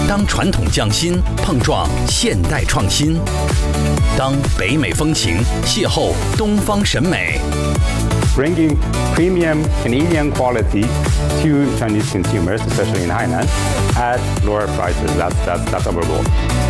当传统匠心碰撞现代创新，当北美风情邂逅东方审美。 Bringing premium Canadian quality to Chinese consumers, especially in Hainan, at lower prices. That's our goal.